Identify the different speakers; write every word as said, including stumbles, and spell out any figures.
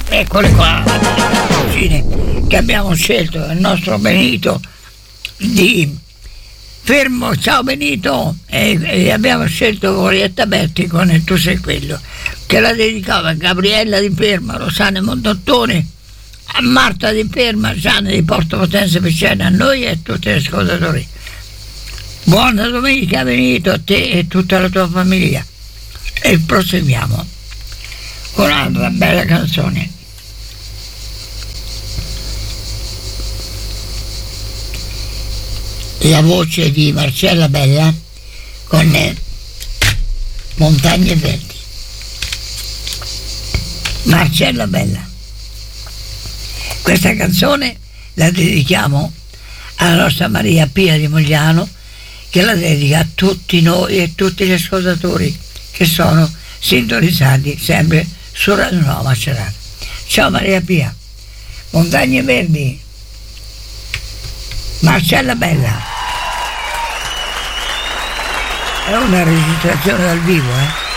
Speaker 1: Eccole qua le canzoncine che abbiamo scelto del nostro Benito di Fermo. Ciao Benito, e, e abbiamo scelto Orietta Berti con E tu sei quello, che la dedicava a Gabriella di Fermo, a Rossana Mondottone, a Marta di Fermo, a Gianni di Porto Potenza Picena, a noi e a tutti gli ascoltatori. Buona domenica Benito, a te e tutta la tua famiglia. E proseguiamo con un'altra bella canzone. La voce di Marcella Bella con Montagne Verdi. Marcella Bella, questa canzone la dedichiamo alla nostra Maria Pia di Mogliano, che la dedica a tutti noi e tutti gli ascoltatori che sono sintonizzati sempre su Radio Nuova Macerata. Ciao Maria Pia. Montagne Verdi, Marcella Bella. È una registrazione dal vivo, eh?